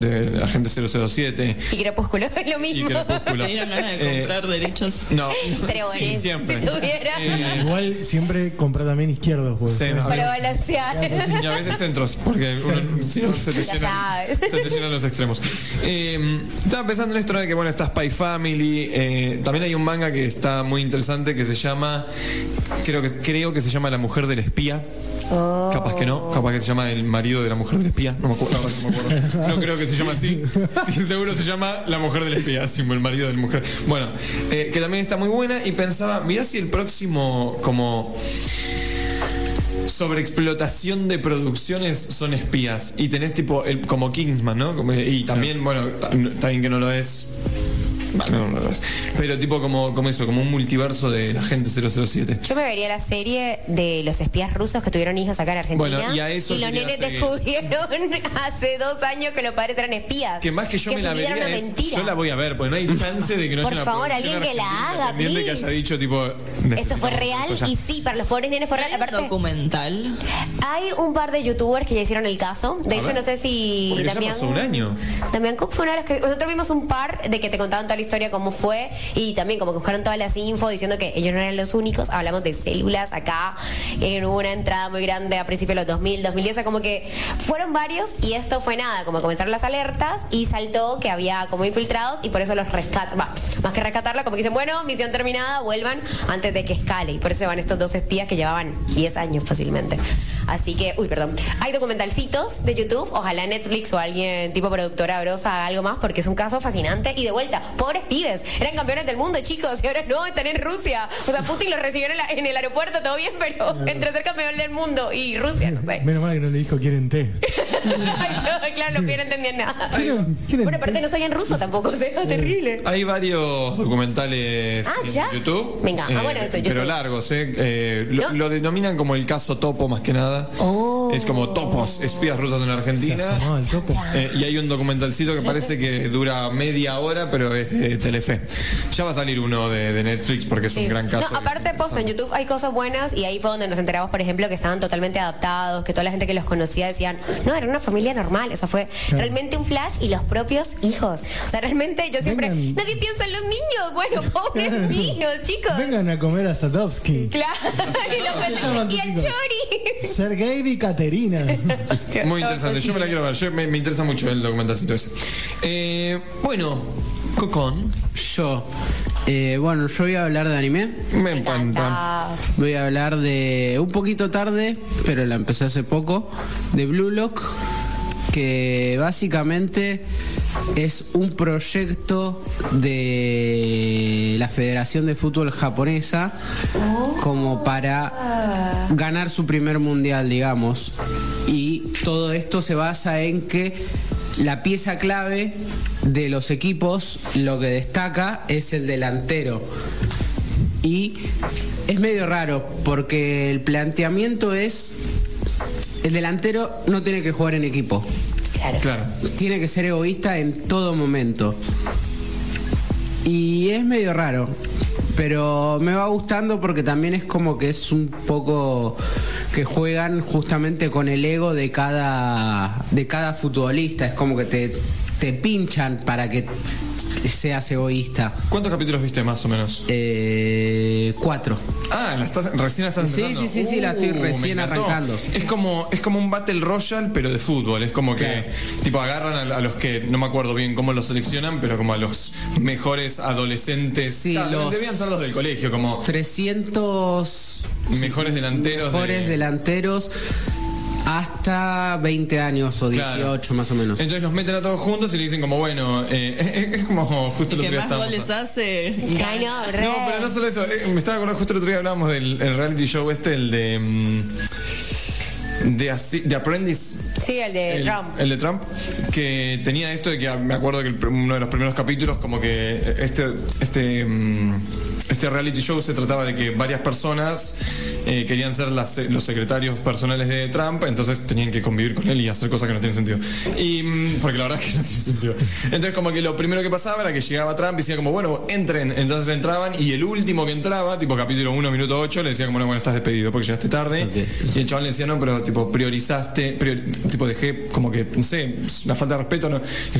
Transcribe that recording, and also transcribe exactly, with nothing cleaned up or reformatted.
de Agente cero cero siete. Y Crepúsculo, es lo mismo. Y Crepúsculo. ¿Tenían ganas de comprar eh, derechos? No. Pero bueno, sí, siempre. si tuviera. Eh, Igual siempre compra también izquierdos. Pues. Sí, no, para balancear. Y a veces centros, porque uno, si no, se te llenan, se te llenan los extremos. Eh, estaba pensando en esto de que, bueno, está Spy Family. Eh, también hay un manga que está muy interesante que se llama, creo que, creo que se llama La Mujer del Espía. Oh. Capaz que no, capaz que se llama El Marido de la Mujer del Espía. No me acuerdo, no me acuerdo. No creo que se llama así. Seguro se llama La Mujer del Espía, así, El Marido de la Mujer. Bueno, eh, que también está muy buena. Y pensaba, mirá si el próximo como sobreexplotación de producciones son espías. Y tenés tipo el, como Kingsman, ¿no? Como, y también, bueno, está bien que no lo es. Bueno, no, no lo es. Pero tipo como, como eso, como un multiverso de la Agente cero cero siete. Yo me vería la serie de los espías rusos que tuvieron hijos acá en Argentina. Bueno, y a eso y los nenes seguir. descubrieron hace dos años que los padres eran espías. Que más que yo que me la vería es, mentira. yo la voy a ver, porque no hay chance de que no Por haya una favor, producción alguien que la haga, independiente que please. haya dicho tipo Esto fue real y sí, para los pobres nenes fue real. ¿Hay un Aparte, documental? hay un par de youtubers que ya hicieron el caso. De A hecho, ver. no sé si Porque ya Damián, pasó un año. Damián Cook fue una de las que nosotros vimos un par de que te contaban toda la historia, cómo fue, y también como que buscaron todas las info diciendo que ellos no eran los únicos. Hablamos de células acá, en una entrada muy grande a principios de los dos mil, dos mil diez, como que fueron varios y esto fue nada, como comenzaron las alertas y saltó que había como infiltrados y por eso los rescatan, va, más que rescatarla, como que dicen, bueno, misión terminada, vuelvan antes de que escale, y por eso van estos dos espías que llevaban diez años fácilmente. Así que, uy, perdón, hay documentalcitos de YouTube, ojalá Netflix o alguien tipo productora grosa haga algo más porque es un caso fascinante. Y de vuelta, pobres pibes, eran campeones del mundo, chicos, y ahora no, están en Rusia. O sea, Putin los recibió en, la, en el aeropuerto, todo bien, pero entre ser campeón del mundo y Rusia, no sé. Menos mal que no le dijo quieren té. Ay, no, claro, los pibes no entendían nada. ¿Quieren, quieren Bueno, té? aparte no soy en ruso tampoco, o sea, terrible. Hay varios documentales Ah, en ¿ya? YouTube. Venga, ah, bueno, eso, Pero YouTube. largos, ¿eh? eh lo, ¿No? lo denominan como el caso Topo más que nada. Oh. Es como Topos, espías rusas en Se Argentina. asomó el topo. Eh, y hay un documentalcito que parece que dura media hora, pero es de Telefe. Ya va a salir uno de, de Netflix porque es Sí. un gran caso. No, aparte, posta, en YouTube hay cosas buenas y ahí fue donde nos enteramos, por ejemplo, que estaban totalmente adaptados, que toda la gente que los conocía decían, no, era una familia normal. O sea, fue Claro. realmente un flash y los propios hijos. O sea, realmente yo siempre, Vengan. nadie piensa en los niños. Bueno, pobres niños, chicos. Vengan a comer a Sadovsky. Claro. y, los- llaman tus y el hijos? chori. Sergei y Caterina. Muy interesante, yo me la quiero ver. Yo, me, me interesa mucho el documentalcito ese. Eh, bueno, Cocón. Yo, eh, bueno, yo voy a hablar de anime. Me Me encanta. encanta. Voy a hablar de un poquito tarde, pero la empecé hace poco, de Blue Lock, que básicamente es un proyecto de la Federación de Fútbol Japonesa como para ganar su primer mundial, digamos. Y todo esto se basa en que la pieza clave de los equipos, lo que destaca es el delantero. Y es medio raro porque el planteamiento es: el delantero no tiene que jugar en equipo, Claro. Claro. tiene que ser egoísta en todo momento. Y es medio raro, pero me va gustando porque también es como que es un poco que juegan justamente con el ego de cada de cada futbolista. Es como que te, te pinchan para que seas egoísta. ¿Cuántos capítulos viste más o menos? Eh, cuatro. Ah, la estás, recién la estás Sí, empezando. sí, sí, sí, la estoy me recién encantó. arrancando. Es como, es como un Battle Royale, pero de fútbol. Es como que, Claro. tipo, agarran a, a los que, no me acuerdo bien cómo los seleccionan, pero como a los mejores adolescentes. Sí, Ah, los- debían ser los del colegio, como trescientos mejores delanteros. mejores de- delanteros hasta veinte años o Claro. dieciocho más o menos. Entonces los meten a todos juntos y le dicen como, bueno, eh, es como justo el El otro que día más estábamos... goles hace. Ay, no, re. No, pero no solo eso, eh, me estaba acordando justo el otro día hablábamos del el reality show este, el de... mm, de, Asi- de Apprentice. Sí, el de El, Trump. el de Trump, que tenía esto de que me acuerdo que el pr- uno de los primeros capítulos, como que este este mm, este este reality show se trataba de que varias personas eh, querían ser las, los secretarios personales de Trump, entonces tenían que convivir con él y hacer cosas que no tienen sentido. Y mm, porque la verdad es que no tiene sentido. Entonces como que lo primero que pasaba era que llegaba Trump y decía como, bueno, entren. Entonces entraban y el último que entraba, tipo capítulo uno, minuto ocho, le decía como, no, bueno, estás despedido porque llegaste tarde. Okay. Y el chaval le decía, no, pero tipo priorizaste, prior, tipo dejé como que, no sé, una falta de respeto, no.